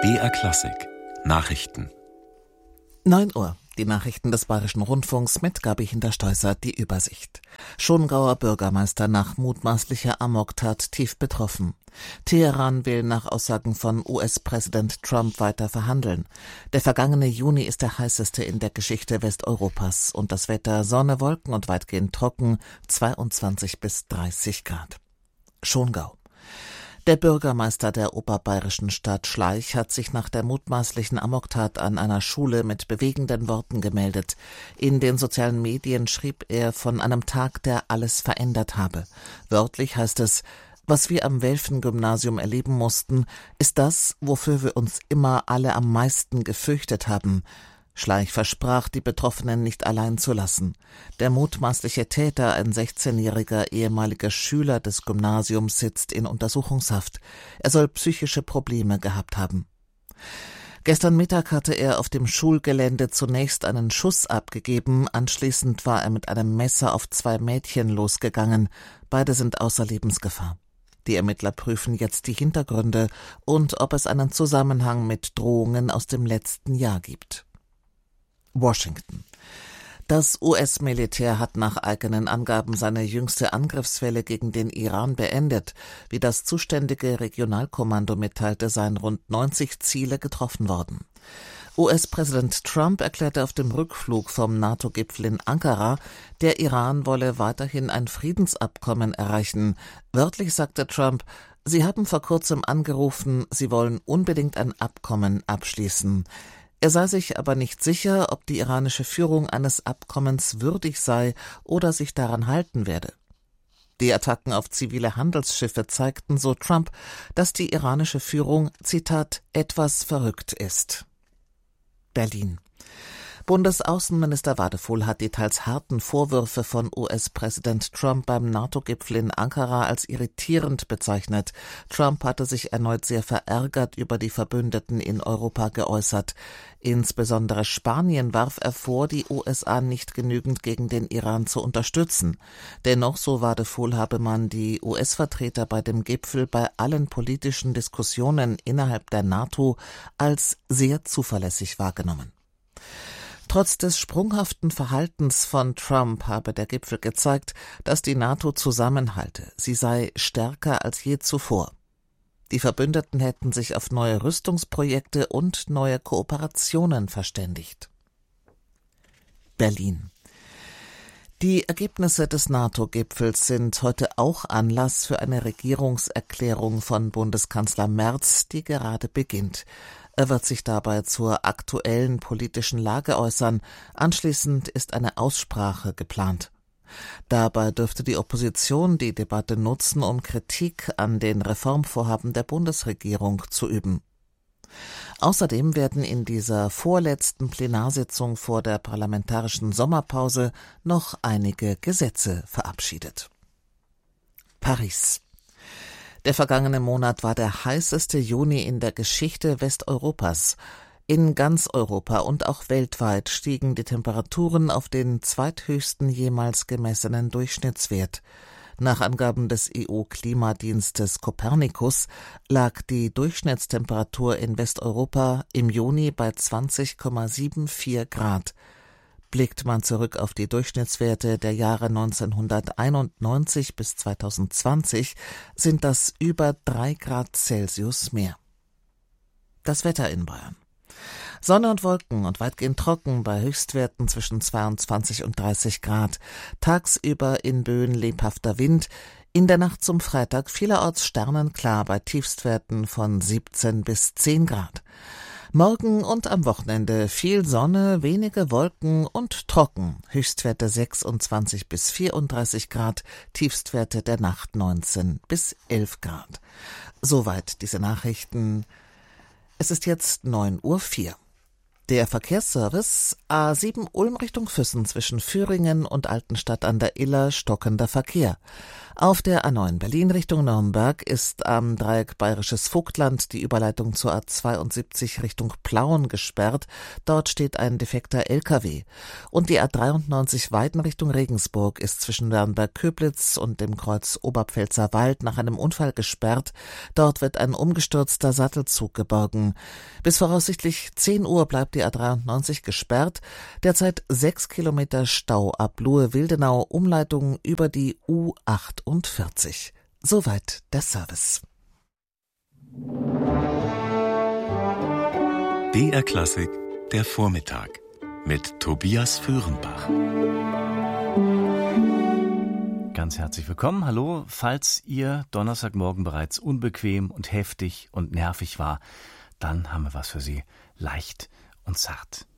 BR Klassik Nachrichten 9 Uhr. Die Nachrichten des Bayerischen Rundfunks mit Gabi Hintersteußer, die Übersicht. Schongauer Bürgermeister nach mutmaßlicher Amoktat tief betroffen. Teheran will nach Aussagen von US-Präsident Trump weiter verhandeln. Der vergangene Juni ist der heißeste in der Geschichte Westeuropas und das Wetter Sonne, Wolken und weitgehend trocken, 22 bis 30 Grad. Schongau. Der Bürgermeister der oberbayerischen Stadt Schleich hat sich nach der mutmaßlichen Amoktat an einer Schule mit bewegenden Worten gemeldet. In den sozialen Medien schrieb er von einem Tag, der alles verändert habe. Wörtlich heißt es: Was wir am Welfen-Gymnasium erleben mussten, ist das, wofür wir uns immer alle am meisten gefürchtet haben. Schleich versprach, die Betroffenen nicht allein zu lassen. Der mutmaßliche Täter, ein 16-jähriger ehemaliger Schüler des Gymnasiums, sitzt in Untersuchungshaft. Er soll psychische Probleme gehabt haben. Gestern Mittag hatte er auf dem Schulgelände zunächst einen Schuss abgegeben. Anschließend war er mit einem Messer auf 2 Mädchen losgegangen. Beide sind außer Lebensgefahr. Die Ermittler prüfen jetzt die Hintergründe und ob es einen Zusammenhang mit Drohungen aus dem letzten Jahr gibt. Washington. Das US-Militär hat nach eigenen Angaben seine jüngste Angriffswelle gegen den Iran beendet. Wie das zuständige Regionalkommando mitteilte, seien rund 90 Ziele getroffen worden. US-Präsident Trump erklärte auf dem Rückflug vom NATO-Gipfel in Ankara, der Iran wolle weiterhin ein Friedensabkommen erreichen. Wörtlich sagte Trump: Sie haben vor kurzem angerufen, Sie wollen unbedingt ein Abkommen abschließen. Er sei sich aber nicht sicher, ob die iranische Führung eines Abkommens würdig sei oder sich daran halten werde. Die Attacken auf zivile Handelsschiffe zeigten, so Trump, dass die iranische Führung, Zitat, etwas verrückt ist. Berlin. Bundesaußenminister Wadephul hat die teils harten Vorwürfe von US-Präsident Trump beim NATO-Gipfel in Ankara als irritierend bezeichnet. Trump hatte sich erneut sehr verärgert über die Verbündeten in Europa geäußert. Insbesondere Spanien warf er vor, die USA nicht genügend gegen den Iran zu unterstützen. Dennoch, so Wadephul, habe man die US-Vertreter bei dem Gipfel bei allen politischen Diskussionen innerhalb der NATO als sehr zuverlässig wahrgenommen. Trotz des sprunghaften Verhaltens von Trump habe der Gipfel gezeigt, dass die NATO zusammenhalte. Sie sei stärker als je zuvor. Die Verbündeten hätten sich auf neue Rüstungsprojekte und neue Kooperationen verständigt. Berlin. Die Ergebnisse des NATO-Gipfels sind heute auch Anlass für eine Regierungserklärung von Bundeskanzler Merz, die gerade beginnt. Er wird sich dabei zur aktuellen politischen Lage äußern. Anschließend ist eine Aussprache geplant. Dabei dürfte die Opposition die Debatte nutzen, um Kritik an den Reformvorhaben der Bundesregierung zu üben. Außerdem werden in dieser vorletzten Plenarsitzung vor der parlamentarischen Sommerpause noch einige Gesetze verabschiedet. Paris. Der vergangene Monat war der heißeste Juni in der Geschichte Westeuropas. In ganz Europa und auch weltweit stiegen die Temperaturen auf den zweithöchsten jemals gemessenen Durchschnittswert. Nach Angaben des EU-Klimadienstes Copernicus lag die Durchschnittstemperatur in Westeuropa im Juni bei 20,74 Grad. Blickt man zurück auf die Durchschnittswerte der Jahre 1991 bis 2020, sind das über 3 Grad Celsius mehr. Das Wetter in Bayern. Sonne und Wolken und weitgehend trocken bei Höchstwerten zwischen 22 und 30 Grad. Tagsüber in Böen lebhafter Wind. In der Nacht zum Freitag vielerorts sternenklar bei Tiefstwerten von 17 bis 10 Grad. Morgen und am Wochenende viel Sonne, wenige Wolken und trocken. Höchstwerte 26 bis 34 Grad, Tiefstwerte der Nacht 19 bis 11 Grad. Soweit diese Nachrichten. Es ist jetzt 9:04 Uhr. Der Verkehrsservice: A7 Ulm Richtung Füssen zwischen Führingen und Altenstadt an der Iller stockender Verkehr. Auf der A9 Berlin Richtung Nürnberg ist am Dreieck Bayerisches Vogtland die Überleitung zur A72 Richtung Plauen gesperrt. Dort steht ein defekter LKW. Und die A93 Weiden Richtung Regensburg ist zwischen Nürnberg-Köblitz und dem Kreuz Oberpfälzer Wald nach einem Unfall gesperrt. Dort wird ein umgestürzter Sattelzug geborgen. Bis voraussichtlich 10 Uhr bleibt die A93 gesperrt. Derzeit 6 Kilometer Stau ab Luhe-Wildenau, Umleitung über die U48. Soweit der Service. BR Klassik, der Vormittag mit Tobias Föhrenbach. Ganz herzlich willkommen. Hallo, falls Ihr Donnerstagmorgen bereits unbequem und heftig und nervig war, dann haben wir was für Sie. Leicht und zart.